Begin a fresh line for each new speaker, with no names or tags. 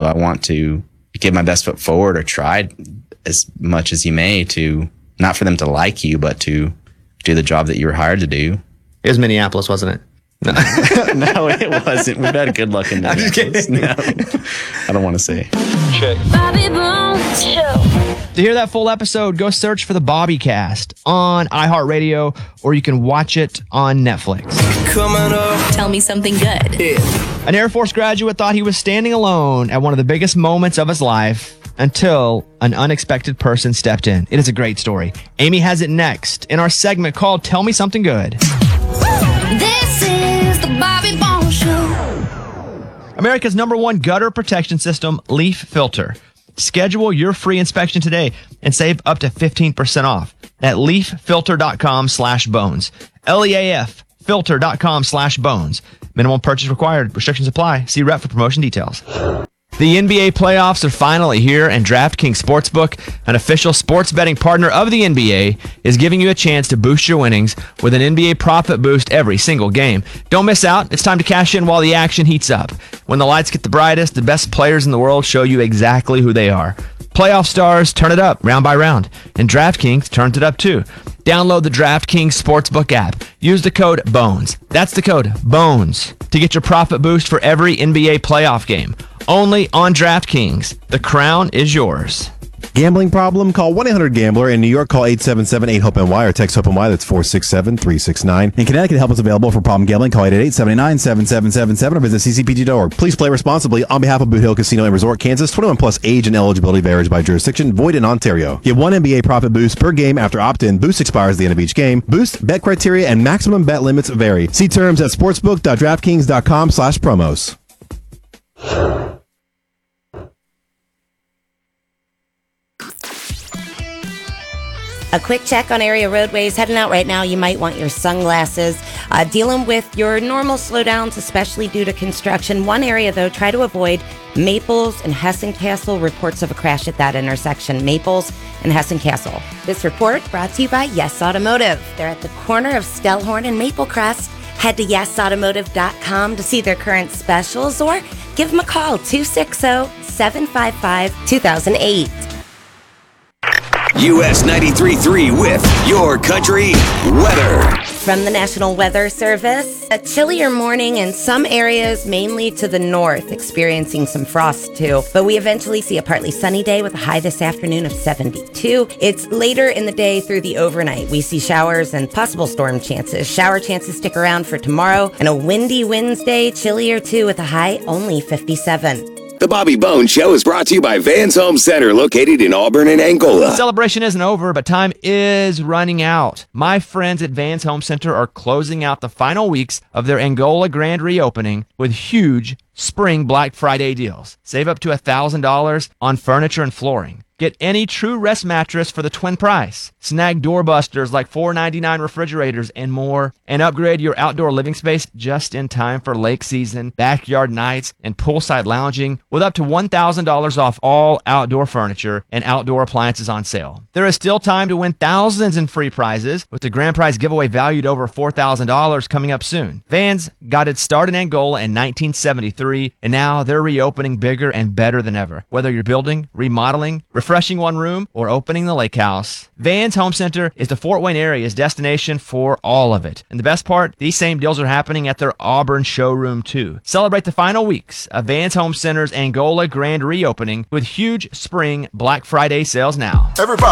I want to give my best foot forward or try as much as you may to, not for them to like you, but to do the job that you were hired to do.
It was Minneapolis, wasn't it?
No, no, it wasn't. We've had good luck in Minneapolis. No, I don't want to say.
Check.
Bobby Bones Show.
To hear that full episode, go search for the Bobby Cast on iHeartRadio, or you can watch it on Netflix.
Coming up.
Tell me something good.
An Air Force graduate thought he was standing alone at one of the biggest moments of his life until an unexpected person stepped in. It is a great story. Amy has it next in our segment called Tell Me Something Good.
This is the Bobby Bones Show.
America's #1 gutter protection system, Leaf Filter. Schedule your free inspection today and save up to 15% off at leaffilter.com/bones. LEAF filter.com/bones. Minimum purchase required. Restrictions apply. See rep for promotion details. The NBA playoffs are finally here, and DraftKings Sportsbook, an official sports betting partner of the NBA, is giving you a chance to boost your winnings with an NBA profit boost every single game. Don't miss out. It's time to cash in while the action heats up. When the lights get the brightest, the best players in the world show you exactly who they are. Playoff stars turn it up round by round, and DraftKings turns it up too. Download the DraftKings Sportsbook app. Use the code BONES. That's the code BONES to get your profit boost for every NBA playoff game. Only on DraftKings. The crown is yours.
Gambling problem? Call 1-800-GAMBLER. In New York, call 877-8-HOPE-NY or text HOPE-NY. That's 467-369. In Connecticut, help is available for problem gambling. Call 888-79-7777 or visit ccpg.org. Please play responsibly on behalf of Boot Hill Casino and Resort, Kansas. 21 plus age and eligibility varies by jurisdiction. Void in Ontario. Get one NBA profit boost per game after opt-in. Boost expires at the end of each game. Boost, bet criteria, and maximum bet limits vary. See terms at sportsbook.draftkings.com/promos.
A quick check on area roadways. Heading out right now, you might want your sunglasses. Dealing with your normal slowdowns, especially due to construction. One area, though, try to avoid Maples and Hessen Castle. Reports of a crash at that intersection. Maples and Hessen Castle. This report brought to you by Yes Automotive. They're at the corner of Stellhorn and Maplecrest. Head to yesautomotive.com to see their current specials or give them a call, 260-755-2008.
US 93.3 with Your Country Weather.
From the National Weather Service, a chillier morning in some areas, mainly to the north, experiencing some frost too. But we eventually see a partly sunny day with a high this afternoon of 72. It's later in the day through the overnight. We see showers and possible storm chances. Shower chances stick around for tomorrow, and a windy Wednesday, chillier too with a high only 57.
The Bobby Bones Show is brought to you by Vans Home Center, located in Auburn and Angola.
Celebration isn't over, but time is running out. My friends at Vans Home Center are closing out the final weeks of their Angola grand reopening with huge spring Black Friday deals. Save up to $1,000 on furniture and flooring. Get any True Rest mattress for the twin price. Snag doorbusters like $4.99 refrigerators and more. And upgrade your outdoor living space just in time for lake season, backyard nights, and poolside lounging with up to $1,000 off all outdoor furniture and outdoor appliances on sale. There is still time to win thousands in free prizes with the grand prize giveaway valued over $4,000 coming up soon. Vans got its start in Angola in 1973, and now they're reopening bigger and better than ever. Whether you're building, remodeling, refreshing one room, or opening the lake house, Vans Home Center is the Fort Wayne area's destination for all of it. And the best part, these same deals are happening at their Auburn showroom too. Celebrate the final weeks of Vans Home Center's Angola grand reopening with huge spring Black Friday sales now.
Everybody.